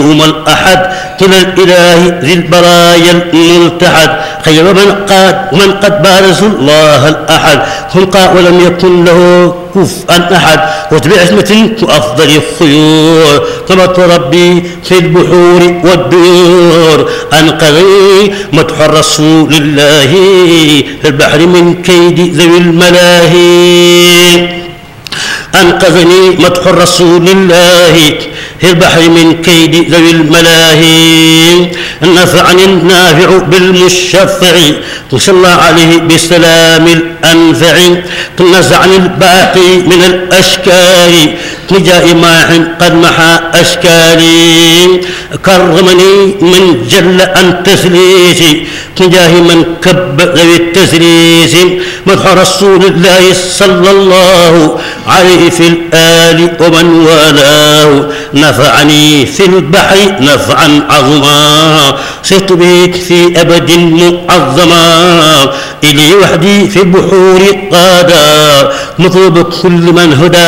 القيوم الأحد كلا الإله ذي البرايا الملتحد خير من قد بارز الله الأحد خلقا ولم يكن له كفءا أحد وبعصمة وأفضل الخيور طبت ربي في البحور والديور أنقذني مدح رسول الله في البحر من كيد ذوي الملاهي أنقذني مدح رسول الله في البحر من كيد ذوي الملاهي نفعني النافع بالمشفع صلى عليه بسلام الأنفع نزعني الباقي من الأشكال نجاء ماح قد محى أشكالي كرمني من جل عن تسليسي نجاه من كب ذوي التسليس مدح رسول الله صلى الله عليه في الآل ومن والاه نفعني في البحر نفعا عظما صرت بك في أبد معظما إلي وحدي في البحور قادا مطلب كل من هدى